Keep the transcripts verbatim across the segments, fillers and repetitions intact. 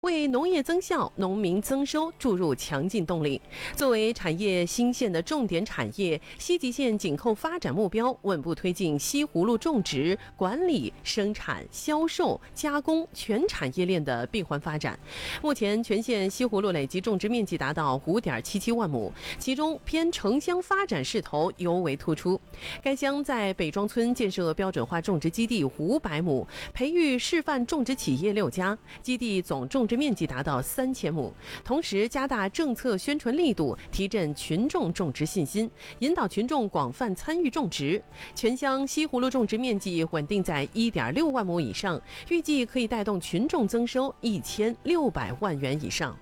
为农业增效、农民增收注入强劲动力。作为产业新县的重点产业，西吉县紧扣发展目标，稳步推进西葫芦种植、管理、生产、销售、加工全产业链的闭环发展。目前，全县西葫芦累计种植面积达到 五点七七万亩，其中偏城乡发展势头尤为突出。该乡在北庄村建设标准化种植基地五百亩，培育示范种植企业六家，基地总种植面积达到三千亩。同时，加大政策宣传力度，提振群众种植信心，引导群众广泛参与种植。全乡西葫芦种植面积稳定在 一点六万亩以上，预计可以带动群众增收一千六百万元以上。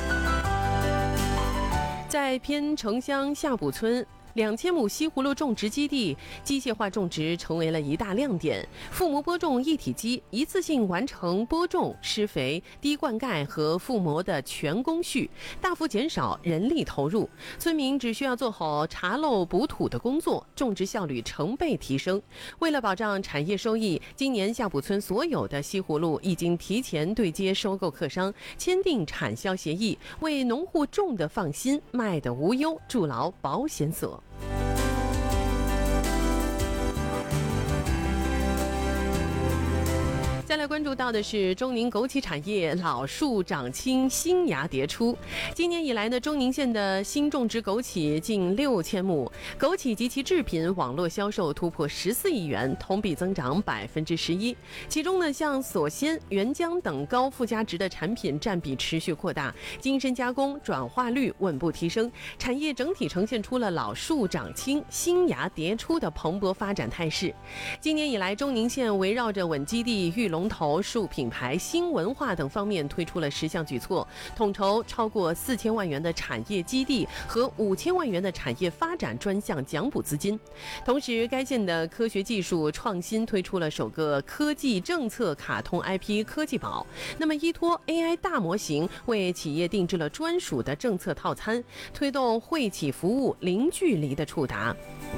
在偏城乡下补村，两千亩西葫芦种植基地机械化种植成为了一大亮点。覆膜播种一体机一次性完成播种、施肥、滴灌溉和覆膜的全工序，大幅减少人力投入。村民只需要做好查漏补土的工作，种植效率成倍提升。为了保障产业收益，今年下补村所有的西葫芦已经提前对接收购客商，签订产销协议，为农户种的放心、卖的无忧筑牢保险锁。再来关注到的是中宁枸杞产业老树长青，新芽迭出。今年以来呢，中宁县的新种植枸杞近六千亩，枸杞及其制品网络销售突破十四亿元，同比增长百分之十一。其中呢，像锁鲜、原浆等高附加值的产品占比持续扩大，精深加工转化率稳步提升，产业整体呈现出了老树长青、新芽迭出的蓬勃发展态势。今年以来，中宁县围绕着稳基地、育龙头、树品牌、新文化等方面推出了十项举措，统筹超过四千万元的产业基地和五千万元的产业发展专项奖补资金。同时，该县的科学技术创新推出了首个科技政策卡通 I P 科技宝。那么，依托 A I 大模型，为企业定制了专属的政策套餐，推动惠企服务零距离的触达。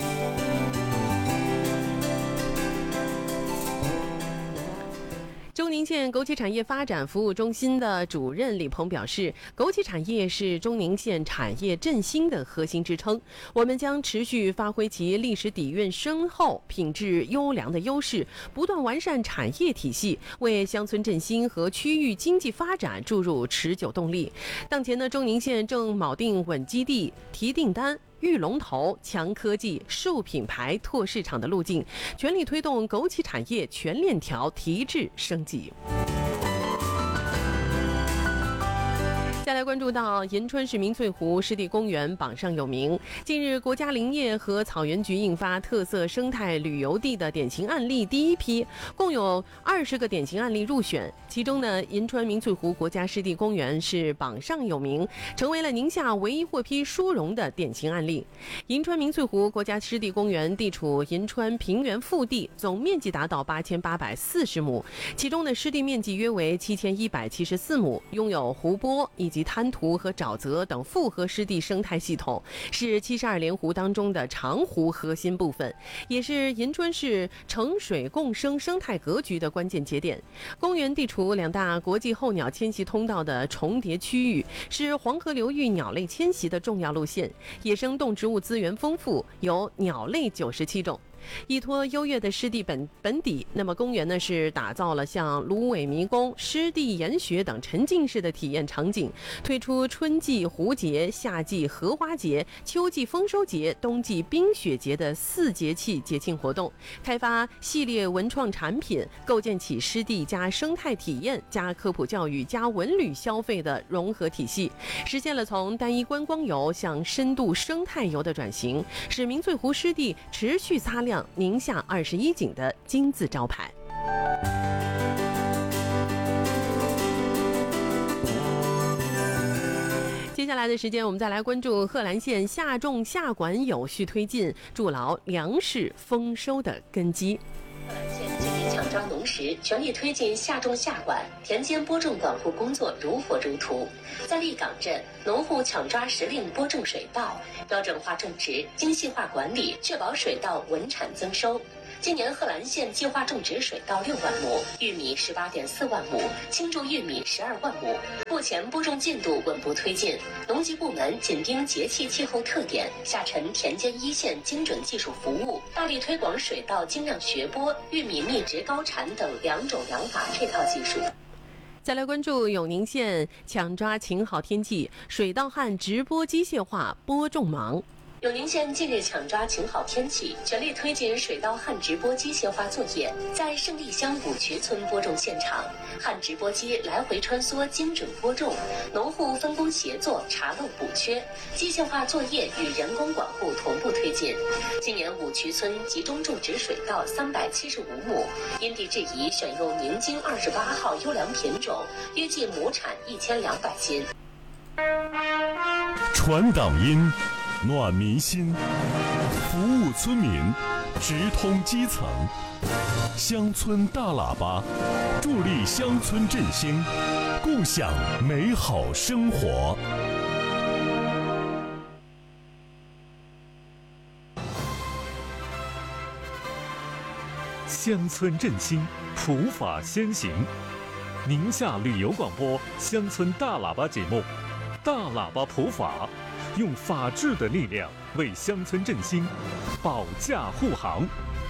中宁县枸杞产业发展服务中心的主任李鹏表示，枸杞产业是中宁县产业振兴的核心支撑，我们将持续发挥其历史底蕴深厚、品质优良的优势，不断完善产业体系，为乡村振兴和区域经济发展注入持久动力。当前呢，中宁县正铆定稳基地、提订单、育龙头、强科技、树品牌、拓市场的路径，全力推动枸杞产业全链条提质升级。再来关注到银川市明翠湖湿地公园榜上有名。近日，国家林业和草原局印发特色生态旅游地的典型案例第一批，共有二十个典型案例入选。其中呢，银川明翠湖国家湿地公园是榜上有名，成为了宁夏唯一获批殊荣的典型案例。银川明翠湖国家湿地公园地处银川平原腹地，总面积达到八千八百四十亩，其中的湿地面积约为七千一百七十四亩，拥有湖泊以及滩涂和沼泽等复合湿地生态系统，是七十二连湖当中的长湖核心部分，也是银川市城水共生生态格局的关键节点。公园地处两大国际候鸟迁徙通道的重叠区域，是黄河流域鸟类迁徙的重要路线，野生动植物资源丰富，有鸟类九十七种。依托优越的湿地本本底，那么公园呢是打造了像芦苇迷宫、湿地研学等沉浸式的体验场景，推出春季蝴节、夏季荷花节、秋季丰收节、冬季冰雪节的四节气节庆活动，开发系列文创产品，构建起湿地加生态体验加科普教育加文旅消费的融合体系，实现了从单一观光游向深度生态游的转型，使明翠湖湿地持续擦亮宁夏二十一景的金字招牌。接下来的时间，我们再来关注贺兰县夏种夏管有序推进，筑牢粮食丰收的根基。 贺兰县今年抢抓农时，全力推进夏种夏管，田间播种管护工作如火如荼。在立岗镇，农户抢抓时令播种水稻，标准化种植，精细化管理，确保水稻稳产增收。 今年贺兰县计划种植水稻六万亩，玉米十八点四万亩，青贮玉米十二万亩。目前播种进度稳步推进，农机部门紧盯节气气候特点，下沉田间一线精准技术服务，大力推广水稻精酿学播、玉米密植高产等两种养法配套技术。 再来关注永宁县抢抓晴好天气，水稻旱直播机械化播种忙。 永宁县近日抢抓晴好天气，全力推进水稻旱直播机械化作业。在胜利乡五渠村播种现场，旱直播机来回穿梭，精准播种，农户分工协作，查漏补缺，机械化作业与人工管护同步推进。今年五渠村集中种植水稻三百七十五亩，因地制宜选用宁津二十八号优良品种，预计亩产一千两百斤。 传党音，暖民心，服务村民，直通基层。乡村大喇叭，助力乡村振兴，共享美好生活。 乡村振兴，普法先行。宁夏旅游广播乡村大喇叭节目，大喇叭普法，用法治的力量为乡村振兴保驾护航。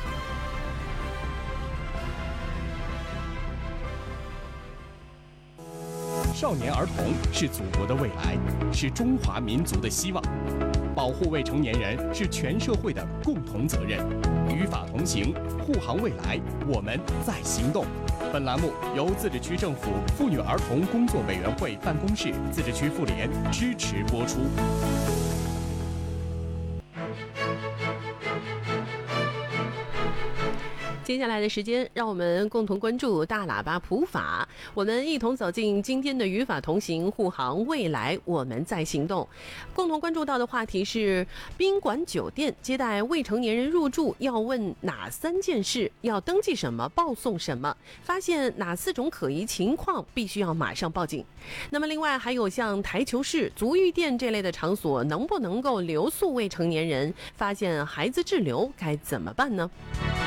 少年儿童是祖国的未来，是中华民族的希望。保护未成年人是全社会的共同责任。与法同行，护航未来，我们在行动。本栏目由自治区政府妇女儿童工作委员会办公室、自治区妇联支持播出。 接下来的时间，让我们共同关注大喇叭普法，我们一同走进今天的与法同行，护航未来，我们在行动。共同关注到的话题是：宾馆酒店接待未成年人入住要问哪三件事？要登记什么？报送什么？发现哪四种可疑情况，必须要马上报警。那么另外还有像台球室、足浴店这类的场所，能不能够留宿未成年人？发现孩子滞留该怎么办呢？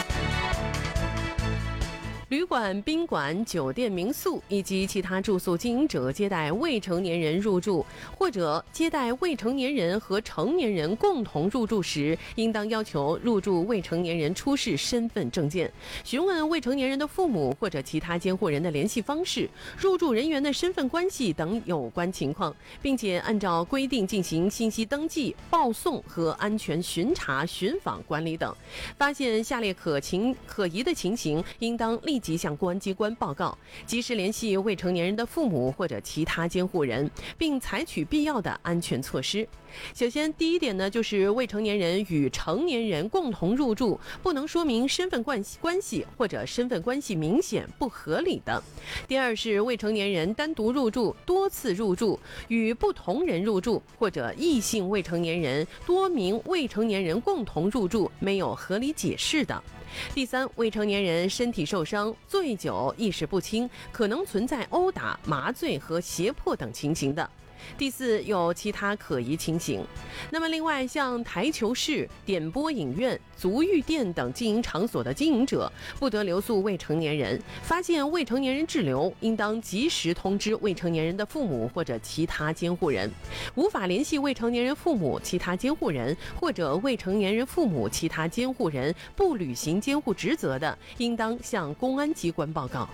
旅馆、宾馆、酒店、民宿以及其他住宿经营者接待未成年人入住，或者接待未成年人和成年人共同入住时，应当要求入住未成年人出示身份证件，询问未成年人的父母或者其他监护人的联系方式、入住人员的身份关系等有关情况，并且按照规定进行信息登记、报送和安全巡查、巡访管理等。发现下列可情可疑的情形，应当立即向公安机关报告，及时联系未成年人的父母或者其他监护人，并采取必要的安全措施。首先，第一点呢，就是未成年人与成年人共同入住，不能说明身份关系关系或者身份关系明显不合理的。第二是未成年人单独入住、多次入住、与不同人入住，或者异性未成年人多名未成年人共同入住，没有合理解释的。第三，未成年人身体受伤、醉酒、意识不清，可能存在殴打、麻醉和胁迫等情形的。第四，有其他可疑情形。那么另外，像台球室、点播影院、足浴店等经营场所的经营者，不得留宿未成年人。发现未成年人滞留，应当及时通知未成年人的父母或者其他监护人。无法联系未成年人父母、其他监护人，或者未成年人父母、其他监护人不履行监护职责的，应当向公安机关报告。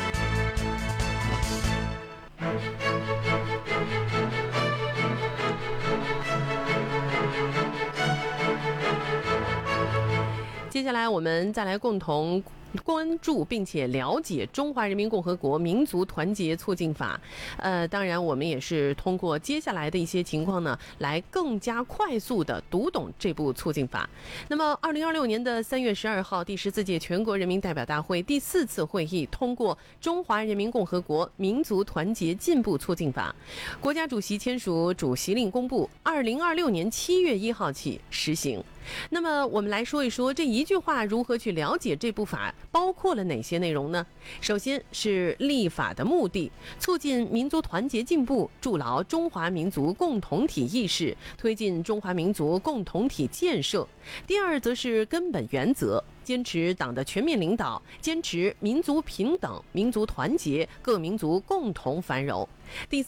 接下来我们再来共同关注并且了解《中华人民共和国民族团结促进法》。呃，当然我们也是通过接下来的一些情况呢，来更加快速的读懂这部促进法。那么，二零二六年的三月十二号，第十四届全国人民代表大会第四次会议通过《中华人民共和国民族团结进步促进法》，国家主席签署主席令公布，二零二六年七月一号起实行。 那么我们来说一说这一句话如何去了解这部法包括了哪些内容呢？首先是立法的目的，促进民族团结进步，筑牢中华民族共同体意识，推进中华民族共同体建设。第二则是根本原则，坚持党的全面领导，坚持民族平等、民族团结、各民族共同繁荣。第